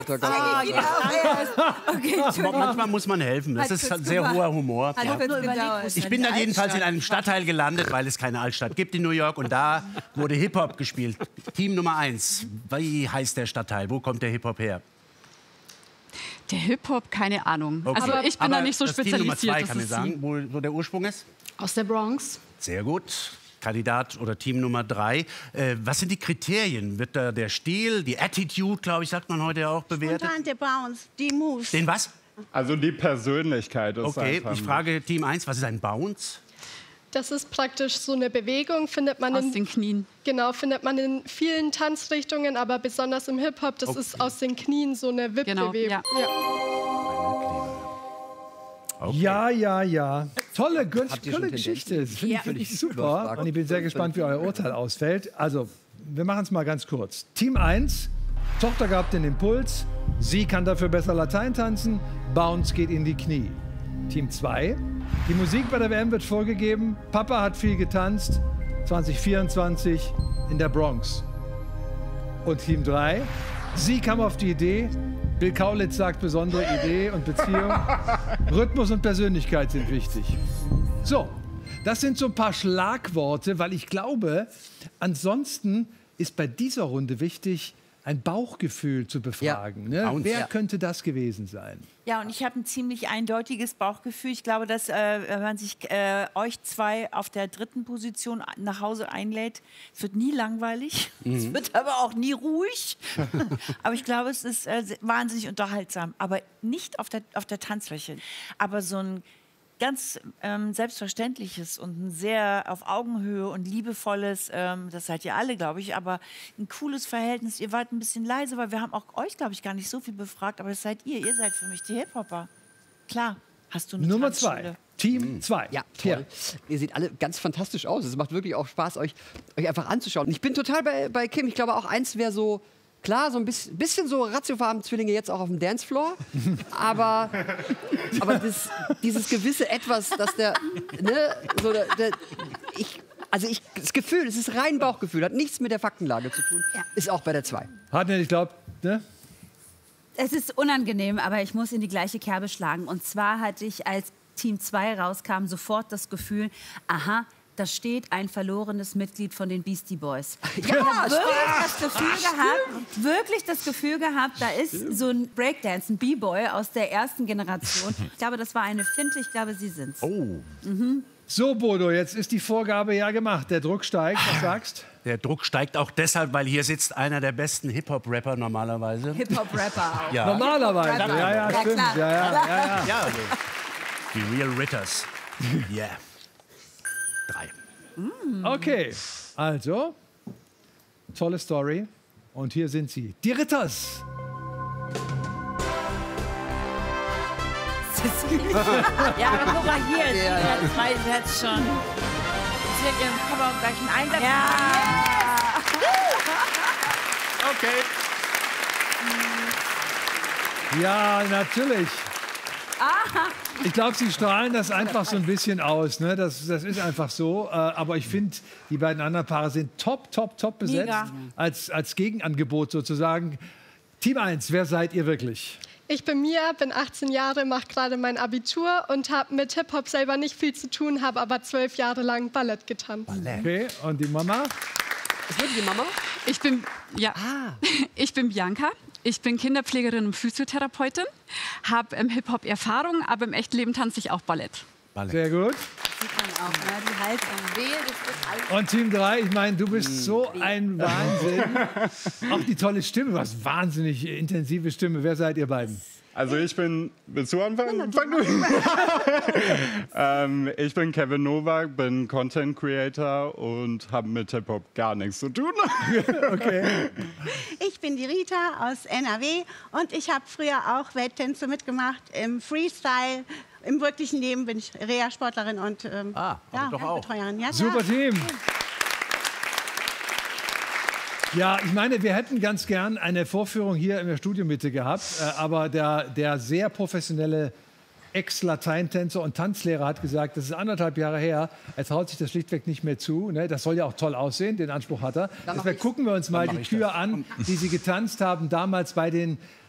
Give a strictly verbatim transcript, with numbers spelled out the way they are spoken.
Ah, genau. Okay, manchmal muss man helfen. Das ist ein sehr hoher Humor. Ja. Ich bin dann jedenfalls in einem Stadtteil gelandet, weil es keine Altstadt gibt in New York. Und da wurde Hip-Hop gespielt. Team Nummer eins. Wie heißt der Stadtteil? Wo kommt der Hip-Hop her? Der Hip-Hop, keine Ahnung. Okay. Also ich bin Aber da nicht so das spezialisiert. Team Nummer zwei, das kann mir ist sagen, wo, wo der Ursprung ist? Aus der Bronx. Sehr gut. Kandidat oder Team Nummer drei. Äh, was sind die Kriterien? Wird da der Stil, die Attitude, glaube ich, sagt man heute auch, bewertet? Spontan, der Bounce, die Moves. Den was? Also die Persönlichkeit ist Okay, einfach... ich frage Team eins, was ist ein Bounce? Das ist praktisch so eine Bewegung, findet man aus in, den Knien. Genau, findet man in vielen Tanzrichtungen, aber besonders im Hip-Hop, das Okay. ist aus den Knien so eine Wippbewegung. Genau, ja. Ja. Okay. Ja, ja, ja. Tolle, tolle schon Geschichte. Das finde ich, find ich super. überfragt. Und ich bin sehr gespannt, wie euer Urteil ausfällt. Also, wir machen es mal ganz kurz. Team eins, Tochter gehabt den Impuls. Sie kann dafür besser Latein tanzen. Bounce geht in die Knie. Team zwei, die Musik bei der W M wird vorgegeben. Papa hat viel getanzt. zwanzig vierundzwanzig in der Bronx. Und Team drei, sie kam auf die Idee. Bill Kaulitz sagt, besondere Idee und Beziehung. Rhythmus und Persönlichkeit sind wichtig. So, das sind so ein paar Schlagworte, weil ich glaube, ansonsten ist bei dieser Runde wichtig, ein Bauchgefühl zu befragen. Ja. Ne? Wer Ja. könnte das gewesen sein? Ja, und ich habe ein ziemlich eindeutiges Bauchgefühl. Ich glaube, dass äh, wenn man sich äh, euch zwei auf der dritten Position nach Hause einlädt, es wird nie langweilig, es wird aber auch nie ruhig. Aber ich glaube, es ist äh, wahnsinnig unterhaltsam. Aber nicht auf der, auf der Tanzfläche. Aber so ein ganz ähm, selbstverständliches und ein sehr auf Augenhöhe und liebevolles, ähm, das seid ihr alle, glaube ich, aber ein cooles Verhältnis. Ihr wart ein bisschen leise, weil wir haben auch euch, glaube ich, gar nicht so viel befragt, aber das seid ihr. Ihr seid für mich die Hip-Hopper. Klar, hast du eine Nummer Tanzschule? zwei, Team zwei. Ja, toll. Ihr seht alle ganz fantastisch aus. Es macht wirklich auch Spaß, euch, euch einfach anzuschauen. Ich bin total bei, bei Kim. Ich glaube, auch eins wäre so, klar, so ein bisschen, bisschen so Ratiofarben-Zwillinge jetzt auch auf dem Dancefloor. Aber, aber das, dieses gewisse Etwas, dass der, ne, so der, der ich, also ich, das Gefühl, es ist rein Bauchgefühl, hat nichts mit der Faktenlage zu tun, Ja. ist auch bei der zwei. Hartnett, ich glaube, ne? Es ist unangenehm, aber ich muss in die gleiche Kerbe schlagen. Und zwar hatte ich, als Team zwei rauskam, sofort das Gefühl, aha, da steht ein verlorenes Mitglied von den Beastie Boys. Ich habe wirklich das Gefühl gehabt, wirklich das Gefühl gehabt, da ist so ein Breakdance, ein B-Boy aus der ersten Generation. Ich glaube, das war eine Finte, ich glaube, Sie sind's. Oh. Mhm. So, Bodo, jetzt ist die Vorgabe ja gemacht. Der Druck steigt, was sagst? Der Druck steigt auch deshalb, weil hier sitzt einer der besten Hip-Hop-Rapper normalerweise. Hip-Hop-Rapper auch. Ja. Normalerweise, Rapper. ja, ja, Ja, stimmt. klar. Ja, ja, ja, ja. Ja, also die Real Ritters. Yeah. Drei. Okay, also, tolle Story. Und hier sind sie, die Ritters. Ja, aber guck mal hier, ja, ja. Die zwei sind jetzt schon. Sie hat ihren Kopf auch gleich einen Einsatz. Ja. Okay. Ja, natürlich. Ich glaube, sie strahlen das einfach so ein bisschen aus. Ne? Das, das ist einfach so. Äh, aber ich finde, die beiden anderen Paare sind top, top, top besetzt. Mega. Als, als Gegenangebot sozusagen. Team eins, wer seid ihr wirklich? Ich bin Mia, bin achtzehn Jahre, mache gerade mein Abitur und habe mit Hip-Hop selber nicht viel zu tun, habe aber zwölf Jahre lang Ballett getanzt. Okay, und die Mama? Was würde die Mama? Ich bin, ja, ich bin Bianca. Ich bin Kinderpflegerin und Physiotherapeutin, habe im Hip-Hop Erfahrung, aber im echten Leben tanze ich auch Ballett. Ballett. Sehr gut. Sieht man auch, ne? Die Haltung. Wehe, das wird alles. Und Team drei, ich meine, du bist so ein Wahnsinn. Auch die tolle Stimme, du hast wahnsinnig intensive Stimme. Wer seid ihr beiden? Also ich bin, willst du anfangen? Fang du. ähm, ich bin Kevin Nowak, bin Content Creator und habe mit Hip-Hop gar nichts zu tun. Okay. Ich bin die Rita aus N R W und ich habe früher auch Welttänze mitgemacht im Freestyle. Im wirklichen Leben bin ich Reha-Sportlerin und ähm, Ah, aber ja, doch auch. Betreuerin. Ja, Super ja. Team. Ja, ich meine, wir hätten ganz gern eine Vorführung hier in der Studiomitte gehabt, äh, aber der, der sehr professionelle Ex-Lateintänzer und Tanzlehrer hat gesagt, das ist anderthalb Jahre her, er traut sich das schlichtweg nicht mehr zu. Ne? Das soll ja auch toll aussehen, den Anspruch hat er. Deswegen gucken wir uns mal die Kür an, die sie getanzt haben damals bei den